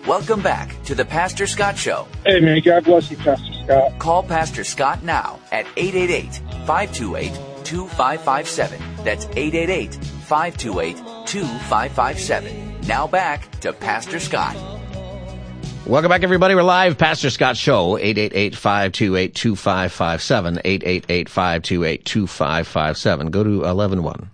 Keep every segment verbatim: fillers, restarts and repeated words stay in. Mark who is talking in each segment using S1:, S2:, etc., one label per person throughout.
S1: Welcome back to the Pastor Scott Show.
S2: Hey, man, God bless you, Pastor Scott.
S1: Call Pastor Scott now at eight eight eight, five two eight, two five five seven. That's eight eight eight, five two eight, two five five seven. Now back to Pastor Scott.
S3: Welcome back, everybody. We're live. Pastor Scott Show, eight eight eight, five two eight, two five five seven, eight eight eight, five two eight, two five five seven. Go to eleven one.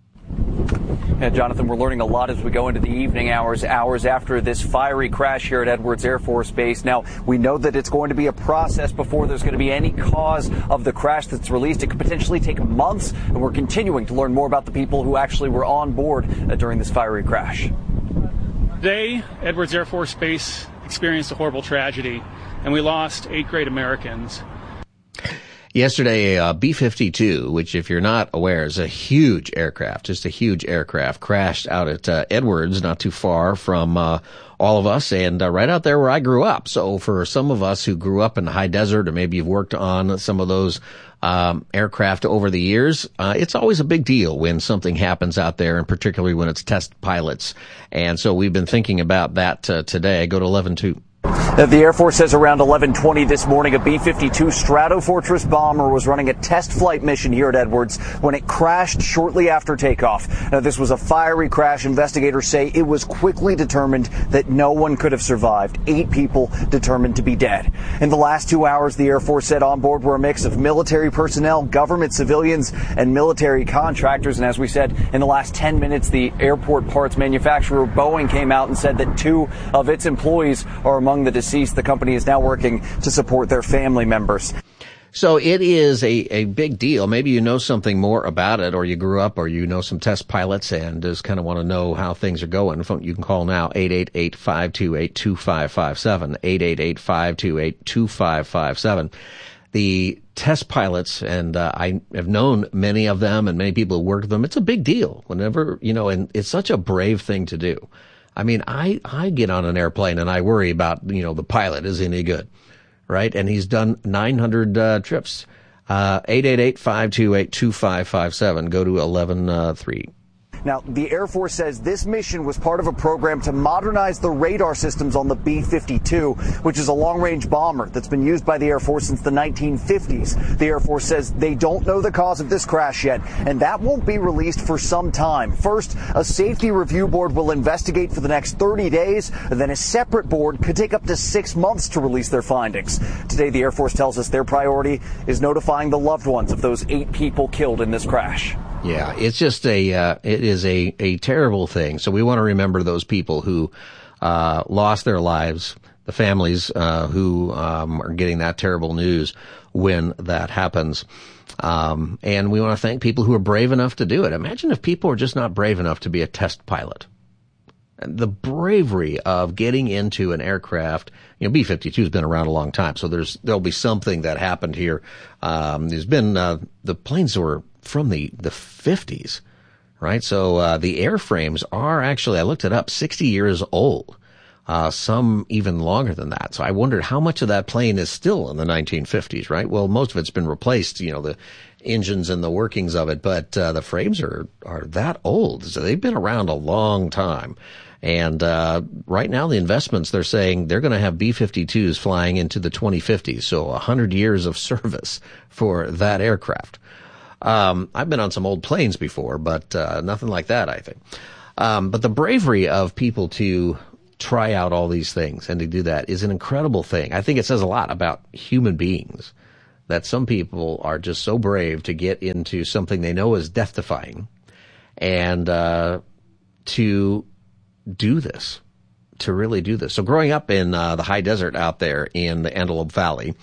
S4: Yeah, Jonathan, we're learning a lot as we go into the evening hours, hours after this fiery crash here at Edwards Air Force Base. Now, we know that it's going to be a process before there's going to be any cause of the crash that's released. It could potentially take months, and we're continuing to learn more about the people who actually were on board uh, during this fiery crash.
S5: Today, Edwards Air Force Base experienced a horrible tragedy, and we lost eight great Americans.
S3: Yesterday, uh, B fifty-two, which if you're not aware is a huge aircraft, just a huge aircraft, crashed out at uh, Edwards, not too far from uh, all of us, and uh, right out there where I grew up. So for some of us who grew up in the high desert, or maybe you've worked on some of those um, aircraft over the years, uh, it's always a big deal when something happens out there, and particularly when it's test pilots. And so we've been thinking about that uh, today. Go to eleven two.
S4: The Air Force says around eleven twenty this morning, a B fifty-two Stratofortress bomber was running a test flight mission here at Edwards when it crashed shortly after takeoff. Now, this was a fiery crash. Investigators say it was quickly determined that no one could have survived. Eight people determined to be dead. In the last two hours, the Air Force said on board were a mix of military personnel, government civilians, and military contractors. And as we said, in the last ten minutes, the airport parts manufacturer Boeing came out and said that two of its employees are among the deceased. The company is now working to support their family members.
S3: So it is a, a big deal. Maybe you know something more about it, or you grew up, or you know some test pilots and just kind of want to know how things are going. You can call now, eight eight eight, five two eight, two five five seven, eight eight eight, five two eight, two five five seven. The test pilots, and uh, I have known many of them and many people who work with them, it's a big deal whenever, you know, and it's such a brave thing to do. I mean, I, I get on an airplane and I worry about, you know, the pilot is any good, right? And he's done nine hundred uh, trips. Uh, eight eight eight, five two eight, two five five seven. Go to eleven three.
S4: Now, the Air Force says this mission was part of a program to modernize the radar systems on the B fifty-two, which is a long-range bomber that's been used by the Air Force since the nineteen fifties. The Air Force says they don't know the cause of this crash yet, and that won't be released for some time. First, a safety review board will investigate for the next thirty days, and then a separate board could take up to six months to release their findings. Today, the Air Force tells us their priority is notifying the loved ones of those eight people killed in this crash.
S3: Yeah, it's just a, uh, it is a, a terrible thing. So we want to remember those people who, uh, lost their lives, the families, uh, who, um, are getting that terrible news when that happens. Um, and we want to thank people who are brave enough to do it. Imagine if people are just not brave enough to be a test pilot. The bravery of getting into an aircraft, you know, B fifty-two has been around a long time, so there's, there'll be something that happened here. Um, there's been, uh, the planes were from the, the fifties, right? So, uh, the airframes are actually, I looked it up, sixty years old. Uh, some even longer than that. So I wondered how much of that plane is still in the nineteen fifties, right? Well, most of it's been replaced, you know, the engines and the workings of it, but, uh, the frames are, are that old. So they've been around a long time. And, uh, right now the investments, they're saying they're going to have B fifty-twos flying into the twenty fifties. So a hundred years of service for that aircraft. Um, I've been on some old planes before, but, uh, nothing like that, I think. Um, but the bravery of people to try out all these things and to do that is an incredible thing. I think it says a lot about human beings, that some people are just so brave to get into something they know is death-defying and, uh, to do this, to really do this. So growing up in, uh, the high desert out there in the Antelope Valley,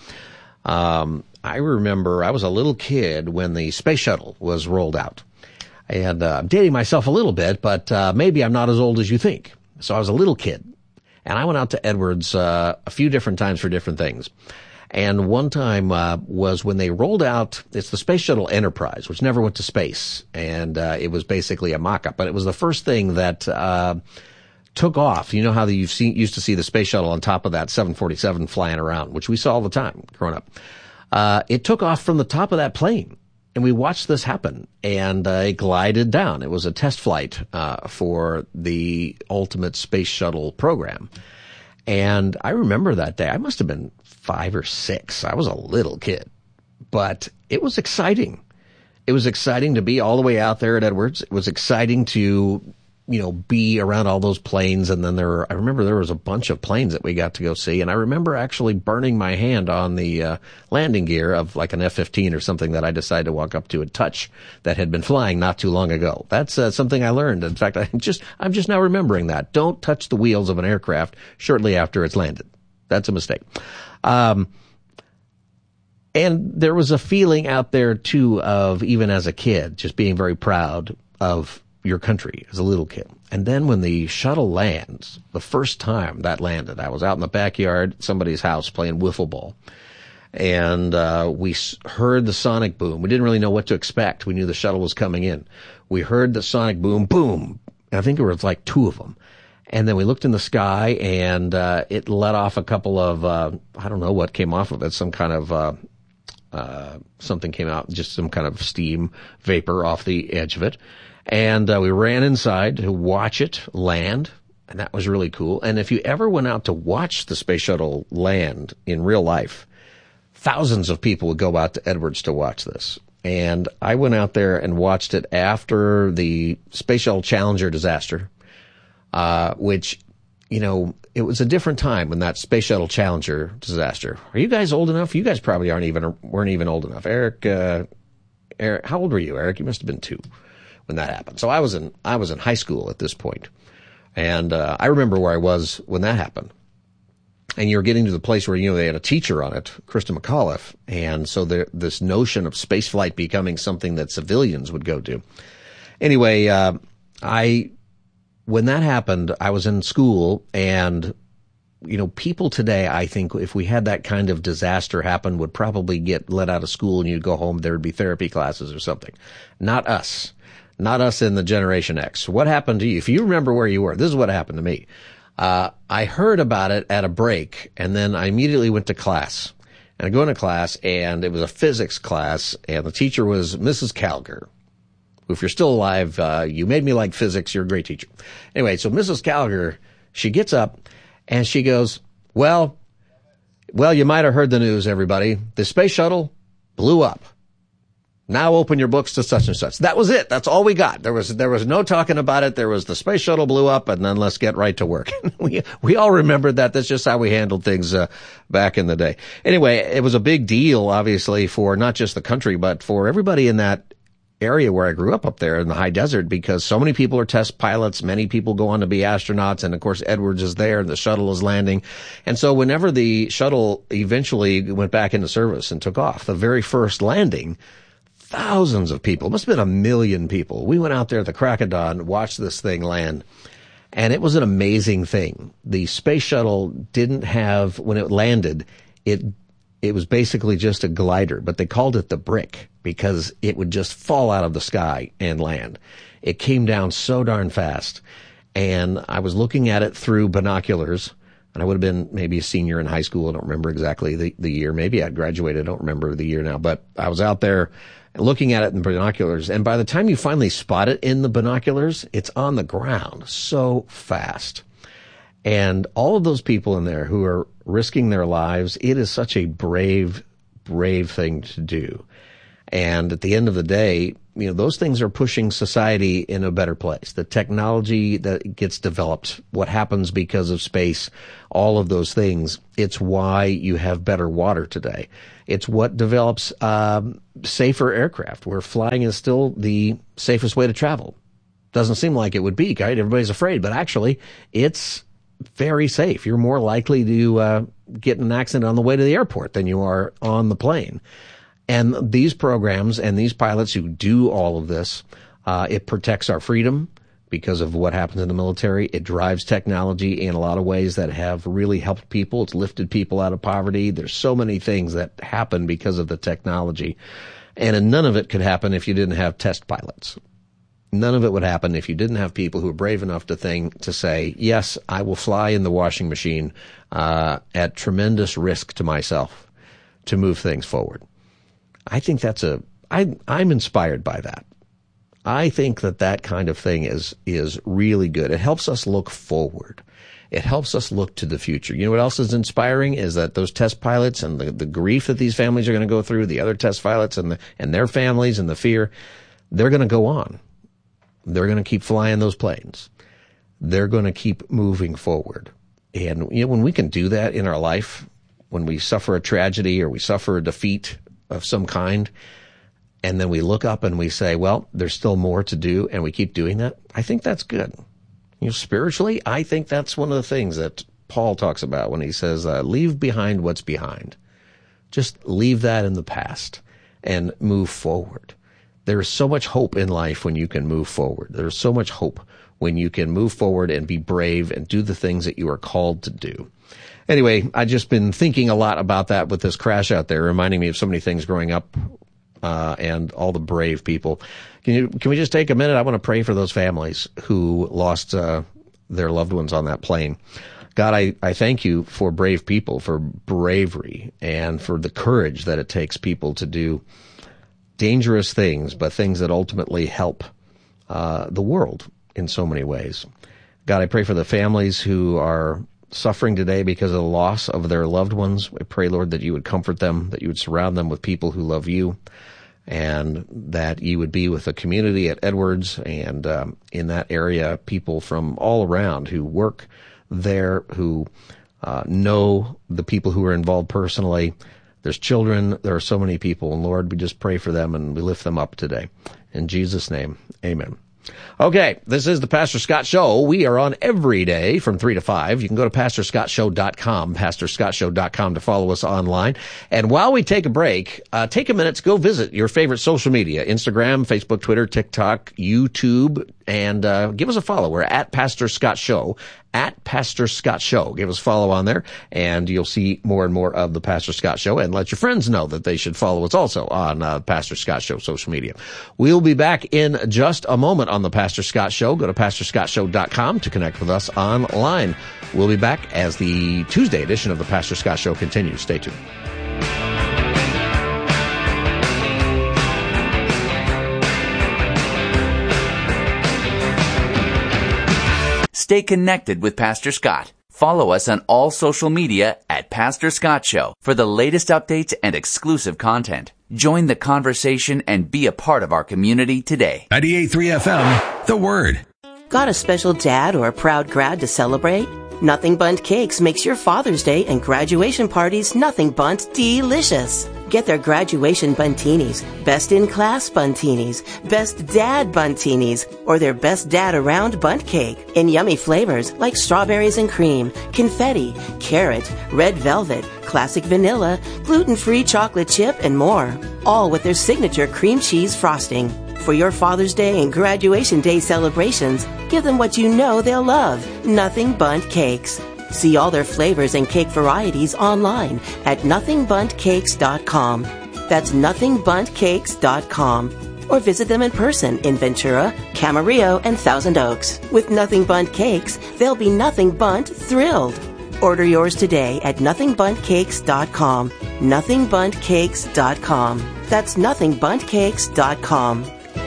S3: um, I remember I was a little kid when the space shuttle was rolled out. And uh, I'm dating myself a little bit, but uh, maybe I'm not as old as you think. So I was a little kid. And I went out to Edwards uh, a few different times for different things. And one time uh, was when they rolled out, it's the Space Shuttle Enterprise, which never went to space. And uh, it was basically a mock-up. But it was the first thing that uh, took off. You know how you've seen, used to see the Space Shuttle on top of that seven forty-seven flying around, which we saw all the time growing up. Uh, it took off from the top of that plane, and we watched this happen, and uh, it glided down. It was a test flight uh, for the ultimate space shuttle program. And I remember that day. I must have been five or six. I was a little kid, but it was exciting. It was exciting to be all the way out there at Edwards. It was exciting to, you know, be around all those planes. And then there were, I remember there was a bunch of planes that we got to go see. And I remember actually burning my hand on the uh, landing gear of like an F fifteen or something that I decided to walk up to and touch that had been flying not too long ago. That's uh, something I learned. In fact, I just, I'm just now remembering that. Don't touch the wheels of an aircraft shortly after it's landed. That's a mistake. Um, and there was a feeling out there too of, even as a kid, just being very proud of your country as a little kid. And then when the shuttle lands, the first time that landed, I was out in the backyard at somebody's house playing wiffle ball. And uh we heard the sonic boom. We didn't really know what to expect. We knew the shuttle was coming in. We heard the sonic boom, boom. And I think there was like two of them. And then we looked in the sky, and uh it let off a couple of, uh I don't know what came off of it, some kind of uh uh something came out, just some kind of steam vapor off the edge of it. And uh, we ran inside to watch it land, and that was really cool. And if you ever went out to watch the space shuttle land in real life, thousands of people would go out to Edwards to watch this. And I went out there and watched it after the Space Shuttle Challenger disaster, uh, which, you know, it was a different time when that Space Shuttle Challenger disaster. Are you guys old enough? You guys probably aren't even, weren't even old enough. Eric, uh, Eric, how old were you, Eric? You must have been two when that happened. So I was in, I was in high school at this point. And, uh, I remember where I was when that happened. And you're getting to the place where, you know, they had a teacher on it, Krista McAuliffe. And so there, this notion of spaceflight becoming something that civilians would go to. Anyway, uh, I, when that happened, I was in school, and, you know, people today, I think if we had that kind of disaster happen, would probably get let out of school and you'd go home, there would be therapy classes or something. Not us. Not us in the Generation X. What happened to you? If you remember where you were, this is what happened to me. Uh, I heard about it at a break, and then I immediately went to class. And I go into class, and it was a physics class, and the teacher was Missus Calger. If you're still alive, uh, you made me like physics. You're a great teacher. Anyway, so Missus Calger, she gets up, and she goes, well, well, you might have heard the news, everybody. The space shuttle blew up. Now open your books to such and such. That was it. That's all we got. There was, there was no talking about it. There was the space shuttle blew up, and then let's get right to work. we, we all remembered that. That's just how we handled things, uh, back in the day. Anyway, it was a big deal, obviously, for not just the country, but for everybody in that area where I grew up up there in the high desert, because so many people are test pilots. Many people go on to be astronauts. And of course, Edwards is there. The shuttle is landing. And so whenever the shuttle eventually went back into service and took off, the very first landing, thousands of people, it must have been a million people. We went out there at the crack of dawn, watched this thing land, and it was an amazing thing. The space shuttle didn't have, when it landed, it it was basically just a glider, but they called it the brick because it would just fall out of the sky and land. It came down so darn fast, and I was looking at it through binoculars, and I would have been maybe a senior in high school. I don't remember exactly the, the year. Maybe I'd graduated. I don't remember the year now, but I was out there looking at it in binoculars, and by the time you finally spot it in the binoculars, it's on the ground so fast. And all of those people in there who are risking their lives, it is such a brave, brave thing to do. And at the end of the day, you know, those things are pushing society in a better place. The technology that gets developed, what happens because of space, all of those things, it's why you have better water today. It's what develops um, safer aircraft, where flying is still the safest way to travel. Doesn't seem like it would be, right? Everybody's afraid, but actually it's very safe. You're more likely to uh, get in an accident on the way to the airport than you are on the plane. And these programs and these pilots who do all of this, uh, it protects our freedom because of what happens in the military. It drives technology in a lot of ways that have really helped people. It's lifted people out of poverty. There's so many things that happen because of the technology. And none of it could happen if you didn't have test pilots. None of it would happen if you didn't have people who are brave enough to think, to say, yes, I will fly in the washing machine, uh, at tremendous risk to myself to move things forward. I think that's a, I, I'm inspired by that. I think that that kind of thing is, is really good. It helps us look forward. It helps us look to the future. You know what else is inspiring is that those test pilots and the, the grief that these families are going to go through, the other test pilots and the, and their families and the fear, they're going to go on. They're going to keep flying those planes. They're going to keep moving forward. And you know, when we can do that in our life, when we suffer a tragedy or we suffer a defeat of some kind, and then we look up and we say, well, there's still more to do, and we keep doing that, I think that's good. You know, spiritually, I think that's one of the things that Paul talks about when he says, uh, leave behind what's behind. Just leave that in the past and move forward. There is so much hope in life when you can move forward. There's so much hope when you can move forward and be brave and do the things that you are called to do. Anyway, I've just been thinking a lot about that with this crash out there, reminding me of so many things growing up. Uh, and all the brave people. Can you, can we just take a minute? I want to pray for those families who lost, uh, their loved ones on that plane. God, I, I thank you for brave people, for bravery, and for the courage that it takes people to do dangerous things, but things that ultimately help, uh, the world in so many ways. God, I pray for the families who are suffering today because of the loss of their loved ones. I pray, Lord, that you would comfort them, that you would surround them with people who love you, and that you would be with the community at Edwards and um, in that area, people from all around who work there, who uh, know the people who are involved personally. There's children. There are so many people. And Lord, we just pray for them and we lift them up today. In Jesus' name, amen. Okay, this is the Pastor Scott Show. We are on every day from three to five. You can go to pastor scott show dot com, pastor scott show dot com to follow us online. And while we take a break, uh, take a minute to go visit your favorite social media, Instagram, Facebook, Twitter, TikTok, YouTube, and uh, give us a follow. We're at Pastor Scott Show, at Pastor Scott Show. Give us a follow on there, and you'll see more and more of the Pastor Scott Show. And let your friends know that they should follow us also on uh, Pastor Scott Show social media. We'll be back in just a moment on the Pastor Scott Show. Go to pastor scott show dot com to connect with us online. We'll be back as the Tuesday edition of the Pastor Scott Show continues. Stay tuned.
S1: Stay connected with Pastor Scott. Follow us on all social media at Pastor Scott Show for the latest updates and exclusive content. Join the conversation and be a part of our community today.
S6: ninety-eight point three F M, The Word.
S7: Got a special dad or a proud grad to celebrate? Nothing Bundt Cakes makes your Father's Day and graduation parties nothing but delicious. Get their graduation buntinis, best in class buntinis, best dad buntinis, or their best dad around bundt cake in yummy flavors like strawberries and cream, confetti, carrot, red velvet, classic vanilla, gluten-free chocolate chip, and more. All with their signature cream cheese frosting. For your Father's Day and graduation day celebrations, give them what you know they'll love, Nothing Bundt Cakes. See all their flavors and cake varieties online at nothing bundt cakes dot com. That's nothing bundt cakes dot com. Or visit them in person in Ventura, Camarillo, and Thousand Oaks. With Nothing Bundt Cakes, they'll be nothing but thrilled. Order yours today at nothing bundt cakes dot com. nothing bundt cakes dot com. That's nothing bundt cakes dot com.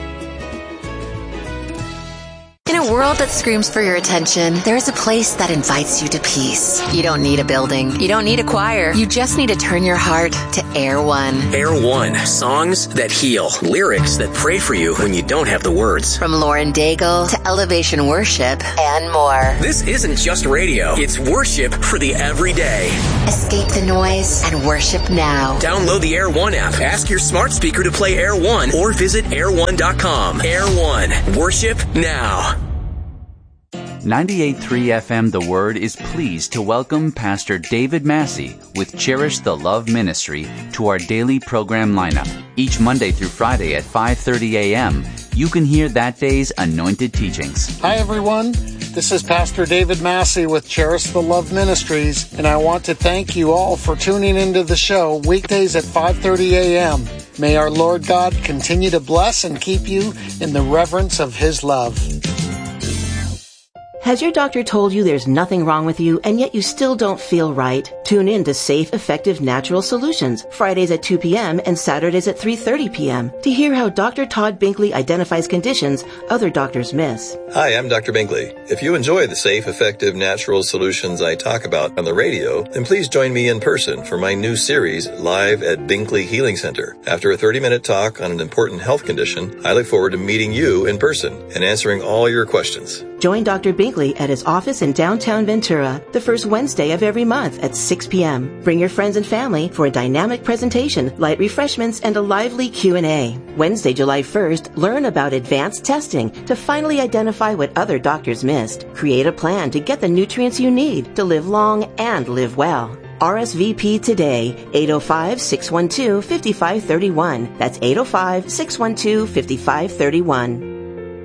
S8: In a world that screams for your attention, there's a place that invites you to peace. You don't need a building. You don't need a choir. You just need to turn your heart to Air One.
S9: Air One. Songs that heal. Lyrics that pray for you when you don't have the words.
S8: From Lauren Daigle to Elevation Worship and more.
S9: This isn't just radio. It's worship for the everyday.
S8: Escape the noise and worship now.
S9: Download the Air One app. Ask your smart speaker to play Air One or visit air one dot com. Air One. Worship now.
S1: ninety-eight point three F M The Word is pleased to welcome Pastor David Massey with Cherish the Love Ministry to our daily program lineup. Each Monday through Friday at five thirty a.m., you can hear that day's anointed teachings.
S2: Hi, everyone. This is Pastor David Massey with Cherish the Love Ministries, and I want to thank you all for tuning into the show weekdays at five thirty a.m. May our Lord God continue to bless and keep you in the reverence of His love.
S7: Has your doctor told you there's nothing wrong with you and yet you still don't feel right? Tune in to Safe, Effective Natural Solutions, Fridays at two p.m. and Saturdays at three thirty p.m. to hear how Doctor Todd Binkley identifies conditions other doctors miss.
S10: Hi, I'm Doctor Binkley. If you enjoy the safe, effective, natural solutions I talk about on the radio, then please join me in person for my new series, Live at Binkley Healing Center. After a thirty-minute talk on an important health condition, I look forward to meeting you in person and answering all your questions.
S7: Join Doctor Binkley at his office in downtown Ventura the first Wednesday of every month at six p.m. Bring your friends and family for a dynamic presentation, light refreshments, and a lively Q and A. Wednesday, July first, learn about advanced testing to finally identify what other doctors missed. Create a plan to get the nutrients you need to live long and live well. R S V P today, eight oh five, six one two, five five three one. That's eight oh five, six one two, five five three one.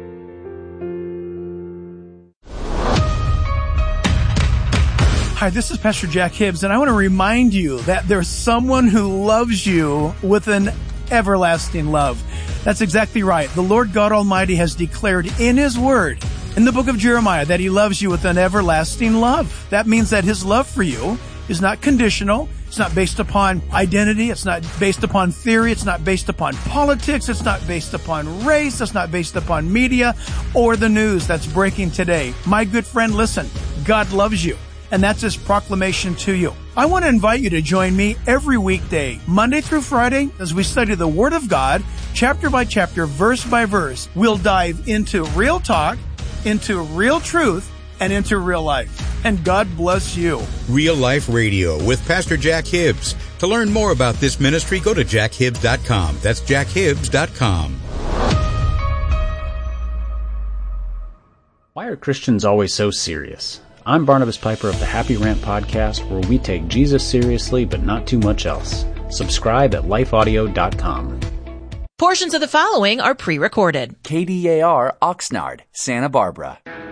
S11: Hi, this is Pastor Jack Hibbs, and I want to remind you that there's someone who loves you with an everlasting love. That's exactly right. The Lord God Almighty has declared in His Word, in the book of Jeremiah, that He loves you with an everlasting love. That means that His love for you is not conditional. It's not based upon identity. It's not based upon theory. It's not based upon politics. It's not based upon race. It's not based upon media or the news that's breaking today. My good friend, listen, God loves you. And that's His proclamation to you. I want to invite you to join me every weekday, Monday through Friday, as we study the Word of God, chapter by chapter, verse by verse. We'll dive into real talk, into real truth, and into real life. And God bless you.
S6: Real Life Radio with Pastor Jack Hibbs. To learn more about this ministry, go to jack hibbs dot com. That's jack hibbs dot com.
S12: Why are Christians always so serious? I'm Barnabas Piper of the Happy Rant Podcast, where we take Jesus seriously, but not too much else. Subscribe at life audio dot com.
S13: Portions of the following are pre-recorded.
S1: K D A R Oxnard, Santa Barbara.